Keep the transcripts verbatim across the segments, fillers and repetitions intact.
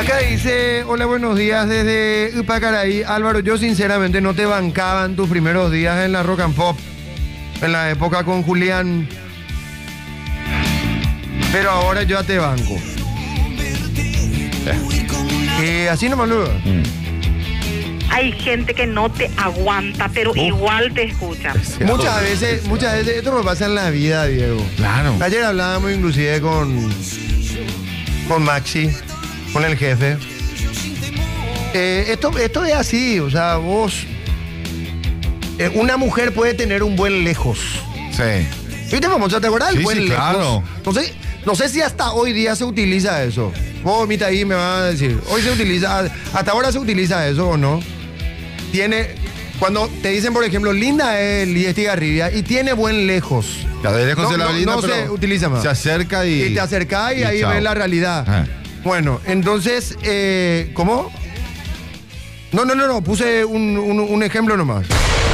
Acá dice, hola, buenos días desde Upacaraí. Álvaro, yo sinceramente no te bancaba en tus primeros días en la Rock and Pop, en la época con Julián, pero ahora yo ya te banco. Eh, así nomás luego. Mm. Hay gente que no te aguanta, pero Uf. igual te escucha. Muchas veces, muchas veces, esto me pasa en la vida, Diego. Claro. Ayer hablábamos inclusive con, con Maxi, con el jefe. Eh, esto, esto es así, o sea, vos... Eh, una mujer puede tener un buen lejos. Sí. ¿Viste, famoso? ¿Te acuerdas del Sí, buen sí, lejos? claro. No sé, no sé si hasta hoy día se utiliza eso. Vos, mita, ahí me van a decir. Hoy se utiliza, hasta ahora se utiliza eso o no. Tiene, cuando te dicen, por ejemplo, linda es Lidia Estigarribia y tiene buen lejos. Ya de lejos No, se la no, linda, no pero se utiliza más. se acerca y... Y te acercás y, y ahí chao. ves la realidad. Ah. Bueno, entonces, eh, ¿cómo? No, no, no, no, puse un, un, un ejemplo nomás.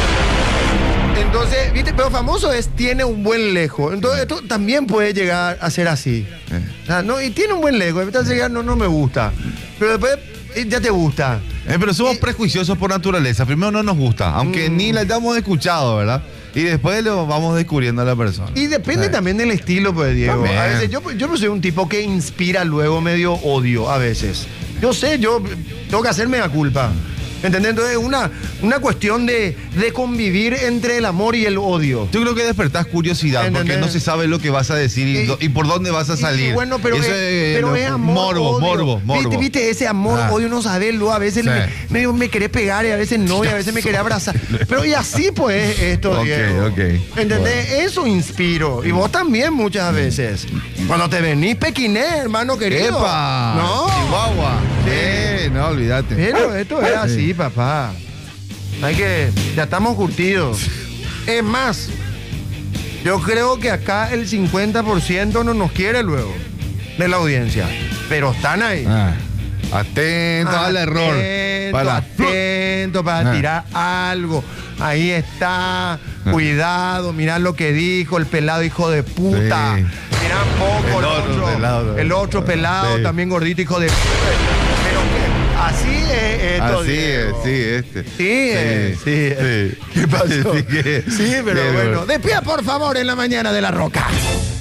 Entonces, ¿viste? Pero famoso es, tiene un buen lejos. Entonces, esto también puede llegar a ser así. Eh. O sea, no, y tiene un buen lejos. Entonces, ya no, no me gusta. Pero después, eh, ya te gusta. Eh, pero somos Y- prejuiciosos por naturaleza. Primero no nos gusta, aunque Mm. ni la hayamos escuchado, ¿verdad? Y después lo vamos descubriendo a la persona. Y depende Eh. también del estilo, pues, Diego. También. A veces, yo, yo no soy un tipo que inspira luego medio odio, a veces. Yo sé, yo tengo que hacerme la culpa. ¿Entendés? Entonces, es una, una cuestión de, de convivir entre el amor y el odio. Yo creo que despertás curiosidad, ¿Entendés? porque no se sabe lo que vas a decir y, Y- do- y por dónde vas a Y- salir. y bueno, pero, Eso es, pero lo- es amor, morbo, odio. morbo, morbo. ¿Viste, viste ese amor, Ah. odio, no saberlo? A veces Sí. me, me, me querés pegar y a veces no, y a veces me querés abrazar. Pero y así pues esto, Ok, Diego. ok. ¿Entendés? Eso inspiro. Y vos también muchas veces. Cuando te venís pequiné, hermano querido. ¡Epa! No. Chihuahua. Sí. Eh, no, olvídate. Pero esto es así, Sí. papá. Hay que... Ya estamos curtidos. Es más, yo creo que acá el cincuenta por ciento no nos quiere luego de la audiencia. Pero están ahí. Ah, atento al error. Atento, Para- atento para Ah. tirar algo. Ahí está. Cuidado, mirá lo que dijo el pelado hijo de puta. Sí. Mirá un poco El el, otro otro, pelado. el otro pelado, Sí. también gordito hijo de puta. Pero que así es esto, Así es, Diego. sí, este. Sí, eh, sí, eh. sí. ¿Qué pasó? Sí, que- Sí, pero que- bueno. De pie, por favor, en la mañana de La Roca.